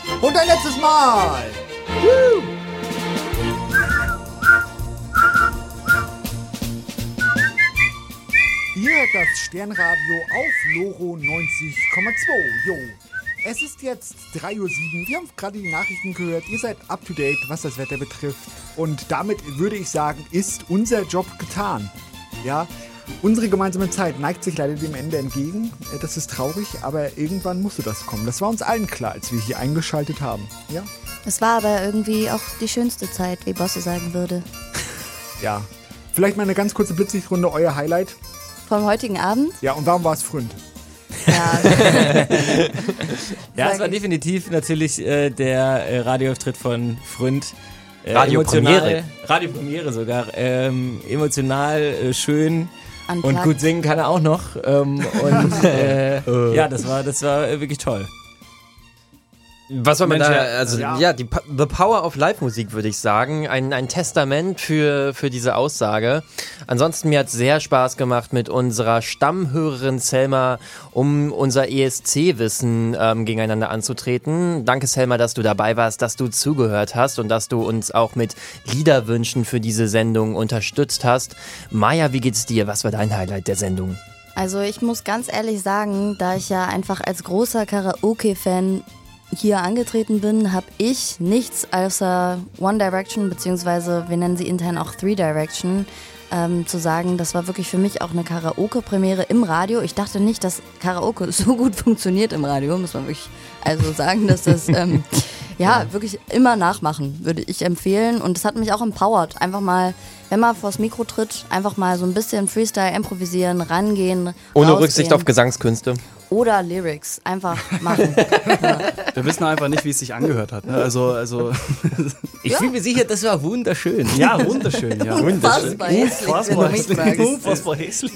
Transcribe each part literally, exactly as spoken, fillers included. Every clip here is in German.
Und ein letztes Mal. Woo! Ihr hört das Sternradio auf Loro neunzig Komma zwei. Jo, es ist jetzt drei Uhr sieben. Wir haben gerade die Nachrichten gehört. Ihr seid up to date, was das Wetter betrifft. Und damit würde ich sagen, ist unser Job getan. Ja, unsere gemeinsame Zeit neigt sich leider dem Ende entgegen. Das ist traurig, aber irgendwann musste das kommen. Das war uns allen klar, als wir hier eingeschaltet haben. Ja. Es war aber irgendwie auch die schönste Zeit, wie Bosse sagen würde. Ja. Vielleicht mal eine ganz kurze Blitzlichtrunde, euer Highlight. Vom heutigen Abend? Ja, und warum war es Fründ? Ja, ja, es war definitiv natürlich äh, der äh, Radioauftritt von Fründ. Äh, Radiopremiere. Radiopremiere sogar. Ähm, emotional, äh, schön. Unplugged. Und gut singen kann er auch noch. Ähm, und äh, ja, das war, das war äh, wirklich toll. Was soll man Mensch, da, ja, also ja. ja, die The Power of Live-Musik, würde ich sagen. Ein, ein Testament für, für diese Aussage. Ansonsten, mir hat es sehr Spaß gemacht, mit unserer Stammhörerin Selma um unser E S C-Wissen ähm, gegeneinander anzutreten. Danke, Selma, dass du dabei warst, dass du zugehört hast und dass du uns auch mit Liederwünschen für diese Sendung unterstützt hast. Maja, wie geht's dir? Was war dein Highlight der Sendung? also ich muss ganz ehrlich sagen, da ich ja einfach als großer Karaoke-Fan hier angetreten bin, habe ich nichts außer One Direction, beziehungsweise wir nennen sie intern auch Three Direction, ähm, zu sagen. Das war wirklich für mich auch eine Karaoke-Premiere im Radio. Ich dachte nicht, dass Karaoke so gut funktioniert im Radio, muss man wirklich also sagen, dass das ähm, ja, ja wirklich immer nachmachen, würde ich empfehlen. Und es hat mich auch empowert, einfach mal, wenn man vors Mikro tritt, einfach mal so ein bisschen Freestyle improvisieren, rangehen, Ohne rausgehen. Rücksicht auf Gesangskünste. Oder Lyrics, einfach machen. Ja. Wir wissen einfach nicht, wie es sich angehört hat. Ne? Also, also Ich ja. bin mir sicher, das war wunderschön. ja, wunderschön. Ja. Unfassbar hässlich, wenn du mich fragst. Unfassbar hässlich.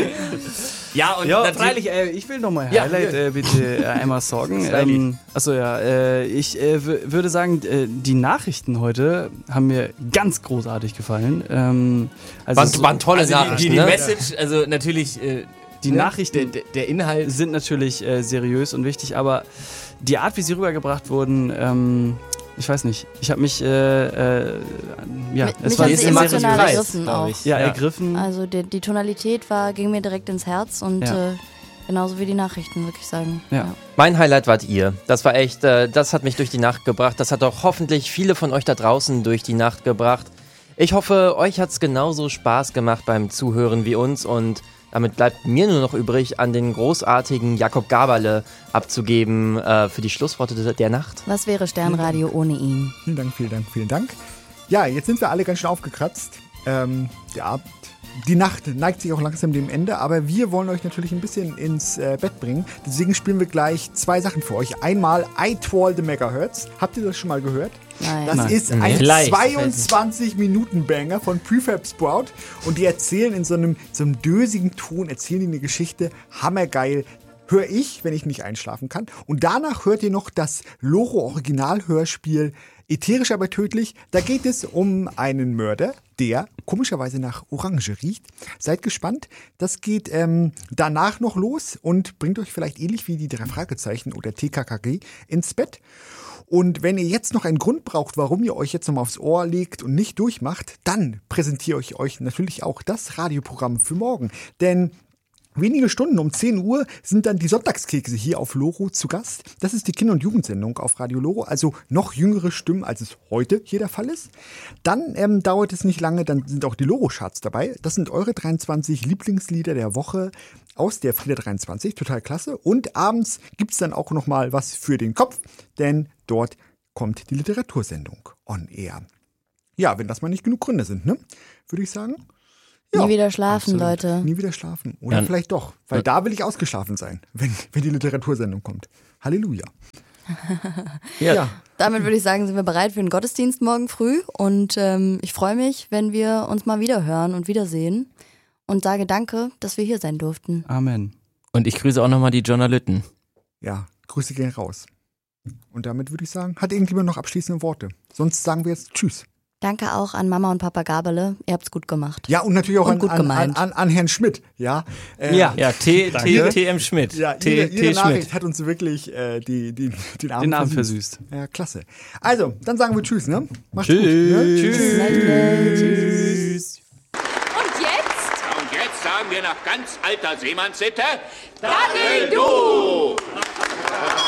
Ja, und Ja, natürlich- freilich, äh, ich will nochmal Ja, Highlight ja. äh, bitte äh, einmal sagen. Freilich. Ähm, achso, ja, äh, ich äh, w- würde sagen, äh, die Nachrichten heute haben mir ganz großartig gefallen. Ähm, also Waren, so- waren tolle Also die, Nachrichten, die, die ne? Message, also natürlich äh, Die ne, Nachrichten- der, der, der Inhalt. sind natürlich äh, seriös und wichtig, aber die Art, wie sie rübergebracht wurden, ähm, ich weiß nicht, ich habe mich, äh, äh, ja, Mi- es mich war hat ist sie immer sehr so emotional Preis, ergriffen glaub auch. ich. ja, Ja. ergriffen. Also die, die Tonalität war, ging mir direkt ins Herz und Ja. äh, genauso wie die Nachrichten, würde ich sagen. Ja. Mein Highlight wart ihr. Das war echt, äh, das hat mich durch die Nacht gebracht. Das hat auch hoffentlich viele von euch da draußen durch die Nacht gebracht. Ich hoffe, euch hat's genauso Spaß gemacht beim Zuhören wie uns und damit bleibt mir nur noch übrig, an den großartigen Jakob Gaberle abzugeben äh, für die Schlussworte der- der Nacht. Was wäre Sternradio ohne ihn? Vielen Dank, vielen Dank, vielen Dank. Ja, jetzt sind wir alle ganz schön aufgekratzt. Ähm, der Abend, die Nacht neigt sich auch langsam dem Ende, aber wir wollen euch natürlich ein bisschen ins äh, Bett bringen. Deswegen spielen wir gleich zwei Sachen für euch. Einmal I Twirl the Megahertz. Habt ihr das schon mal gehört? Nein. Das Nein. ist Nee. ein Vielleicht. zweiundzwanzig-Minuten-Banger von Prefab Sprout und die erzählen in so einem, so einem dösigen Ton, erzählen die eine Geschichte, hammergeil, höre ich, wenn ich nicht einschlafen kann. Und danach hört ihr noch das Loro-Original-Hörspiel Ätherisch aber tödlich. Da geht es um einen Mörder, der komischerweise nach Orange riecht. Seid gespannt. Das geht ähm, danach noch los und bringt euch vielleicht ähnlich wie die drei Fragezeichen oder T K K G ins Bett. Und wenn ihr jetzt noch einen Grund braucht, warum ihr euch jetzt nochmal aufs Ohr legt und nicht durchmacht, dann präsentiere ich euch natürlich auch das Radioprogramm für morgen. Denn wenige Stunden, um zehn Uhr, sind dann die Sonntagskekse hier auf Loro zu Gast. Das ist die Kinder- und Jugendsendung auf Radio Loro, also noch jüngere Stimmen, als es heute hier der Fall ist. Dann ähm, dauert es nicht lange, dann sind auch die Loro-Charts dabei. Das sind eure dreiundzwanzig Lieblingslieder der Woche aus der Frieda dreiundzwanzig, total klasse. Und abends gibt es dann auch nochmal was für den Kopf, denn dort kommt die Literatursendung on air. Ja, wenn das mal nicht genug Gründe sind, ne? Würde ich sagen. Ja, Nie wieder schlafen, absolut. Leute. Nie wieder schlafen. Oder Ja. vielleicht doch, weil da will ich ausgeschlafen sein, wenn, wenn die Literatursendung kommt. Halleluja. Ja. Ja, Damit würde ich sagen, sind wir bereit für den Gottesdienst morgen früh. Und ähm, ich freue mich, wenn wir uns mal wieder hören und wiedersehen. Und sage danke, dass wir hier sein durften. Amen. Und ich grüße auch nochmal die Journalisten. ja, Grüße gehen raus. Und damit würde ich sagen, hat irgendjemand noch abschließende Worte? Sonst sagen wir jetzt Tschüss. Danke auch an Mama und Papa Gabele. Ihr habt's gut gemacht. Ja, und natürlich auch Und an, gut an, an, gemeint. an, an Herrn Schmidt. Ja, äh, Ja. Ja, T, T, T M Schmidt. Ja, T, jede, jede T Nachricht Schmidt. hat uns wirklich äh, die, die, den Abend Den Abend versüßt. versüßt. Ja, klasse. Also, dann sagen wir Tschüss, ne? Macht's Tschüss. gut. Ne? Tschüss. Und jetzt? Und jetzt sagen wir nach ganz alter Seemannssitte: Dackel, du!